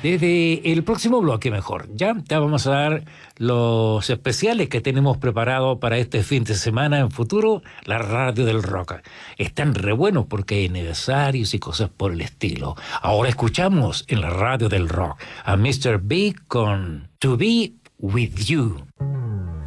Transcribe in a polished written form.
Desde el próximo bloque mejor, ¿ya? Ya vamos a dar los especiales que tenemos preparados para este fin de semana en futuro, la radio del rock. Están re buenos porque hay aniversarios y cosas por el estilo. Ahora escuchamos en la radio del rock a Mr. Big con To Be With You.